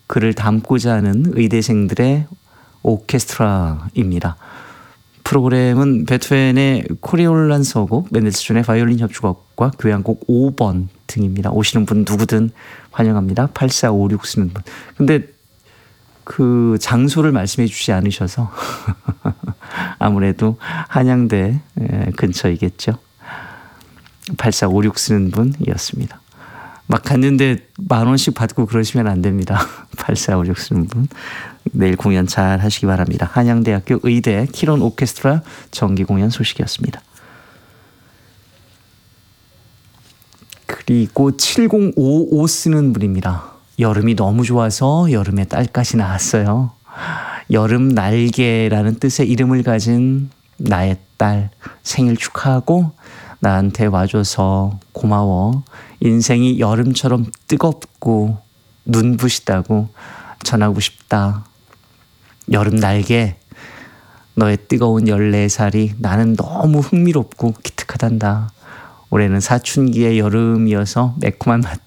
그를 담고자 하는 의대생들의 오케스트라입니다. 프로그램은 베토벤의 코리올란 서곡, 멘델스존의 바이올린 협주곡과 교향곡 5번 등입니다. 오시는 분 누구든 환영합니다. 8456 쓰는 분. 근데 그 장소를 말씀해 주지 않으셔서 아무래도 한양대 근처이겠죠. 8456 쓰는 분이었습니다. 막 갔는데 10,000원씩 받고 그러시면 안 됩니다. 8456 쓰는 분. 내일 공연 잘 하시기 바랍니다. 한양대학교 의대 키론 오케스트라 정기 공연 소식이었습니다. 그리고 7055 쓰는 분입니다. 여름이 너무 좋아서 여름에 딸까지 낳았어요. 여름 날개라는 뜻의 이름을 가진 나의 딸 생일 축하하고 나한테 와줘서 고마워. 인생이 여름처럼 뜨겁고 눈부시다고 전하고 싶다. 여름 날개, 너의 뜨거운 14살이 나는 너무 흥미롭고 기특하단다. 올해는 사춘기의 여름이어서 매콤한 맛